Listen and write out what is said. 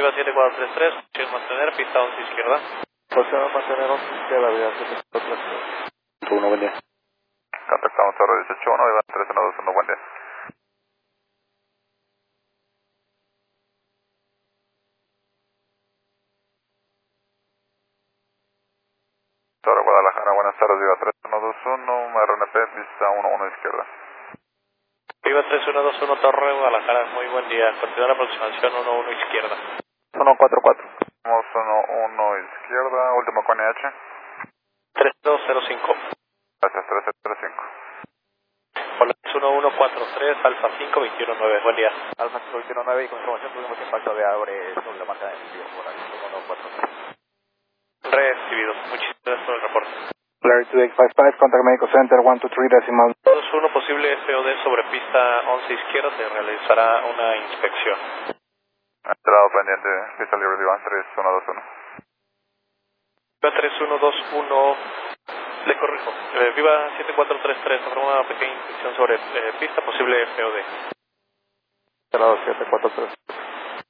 Viva 7433, posición mantener, pista 11 izquierda. Posición mantener 11 izquierda, Viva 7433. 1, buen día. Contactamos Cerro 181, Viva 3121, buen día. Torre Guadalajara, buenas tardes, Viva 3121, RNP, pista 11 izquierda. Viva 3121, Torre Guadalajara, muy buen día. Continúa la aproximación 11 izquierda. 144. Vamos 11 izquierda, último con NH. 3205. Gracias, 3005. Hola, es 1143, Alfa 5219, buen día. Alfa 509 y con información tuvimos impacto de abre sobre la marca de envío por ahí, 1143. Recibido, muchísimas gracias por el reporte. Larry 2855, contact Medical Center, 123 decimal. 21, posible FOD sobre pista 11 izquierda, se realizará una inspección. Entrado pendiente, pista libre, Viva 3121. Viva 3121, le corrijo. Viva 7433, habrá una pequeña inspección sobre pista, posible FOD. Cerrado 743.